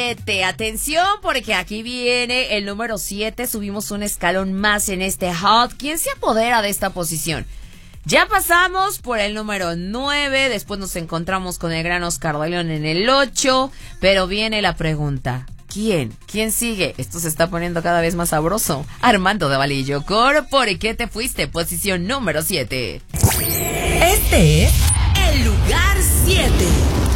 7. Atención, porque aquí viene el número 7. Subimos un escalón más en este Hot. ¿Quién se apodera de esta posición? Ya pasamos por el número 9. Después nos encontramos con el gran Oscar de León en el 8. Pero viene la pregunta. ¿Quién? ¿Quién sigue? Esto se está poniendo cada vez más sabroso. Armando de Valillo, ¿por qué te fuiste? Posición número 7. Este es el lugar 7.